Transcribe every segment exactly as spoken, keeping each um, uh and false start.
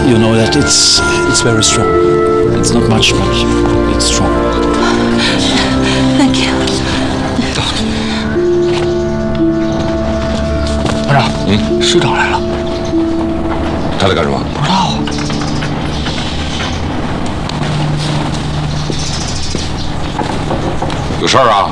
you know that it's it's very strong. It's not much, but it's strong. Thank you. 班长，嗯，师长来了。 他来干什么？ 不知道啊。 有事儿啊？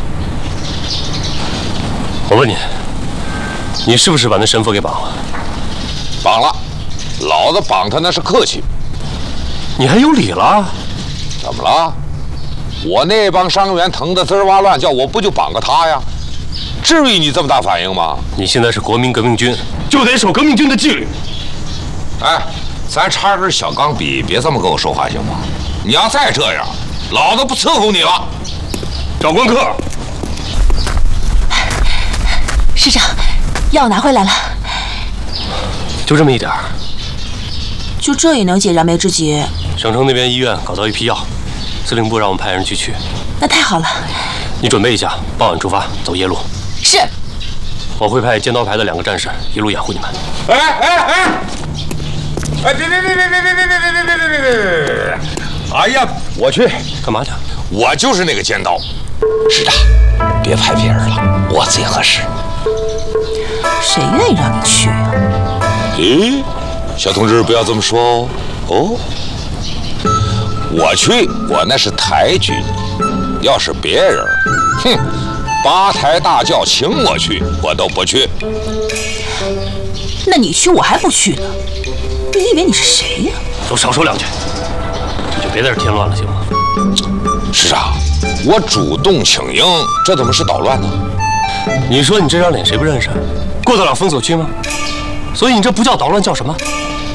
我问你，你是不是把那神父给绑了？ 绑了，老子绑他那是客气。 你还有理了？ 怎么了？我那帮伤员疼得滋哇乱叫，我不就绑个他呀？至于你这么大反应吗？ 你现在是国民革命军，就得守革命军的纪律。 哎，咱插根小钢笔，别这么跟我说话行吗？你要再这样，老子不伺候你了。 长官课。 师长，药拿回来了。 就这么一点儿。 就这也能解燃眉之急？ 省城那边医院搞到一批药，司令部让我们派人去取。 那太好了。 你准备一下，傍晚出发，走夜路。 是。 我会派尖刀排的两个战士一路掩护你们。 哎哎哎！哎，别别别别别别别别别别别别别别！哎呀，我去， 干嘛去？ 我就是那个尖刀。师长，别派别人了，我最合适。 谁愿意让你去呀？ 咦，小同志不要这么说哦。哦，我去，我那是台军。要是别人，哼，八抬大轿请我去，我都不去。 那你去，我还不去呢。你以为你是谁呀？ 都少说两句，这就别在这添乱了，行吗？ 师长，我主动请缨，这怎么是捣乱呢？ 你说你这张脸谁不认识？过得了封锁区吗？所以你这不叫捣乱，叫什么？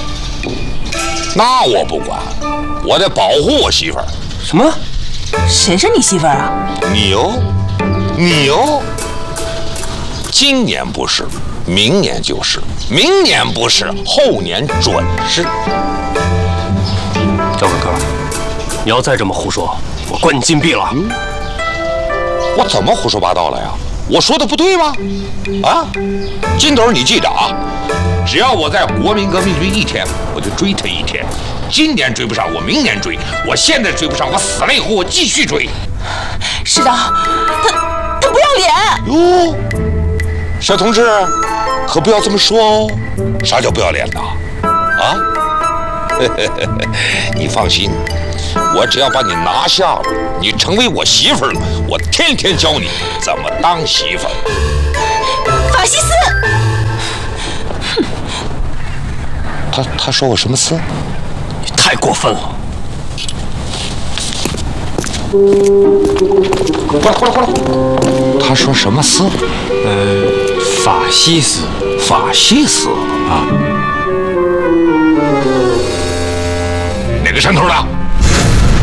那我不管，我得保护我媳妇儿。 什么？ 谁是你媳妇儿啊？ 你哦，你哦。今年不是，明年就是；明年不是，后年准是。 赵本科，你要再这么胡说，我关你禁闭了。 嗯，我怎么胡说八道了呀？我说的不对吗？啊，金斗，你记着啊，只要我在国民革命军一天，我就追他一天。今年追不上，我明年追；我现在追不上，我死了以后我继续追。 师长，他他不要脸哟，小同志，可不要这么说哦。啥叫不要脸呐？啊？你放心，我只要把你拿下了，你成为我媳妇儿了，我天天教你怎么当媳妇儿。 法西斯！ 他他说我什么斯？ 你太过分了！ 过来过来过来！他说什么斯？ 呃，法西斯。 法西斯啊？哪个山头的？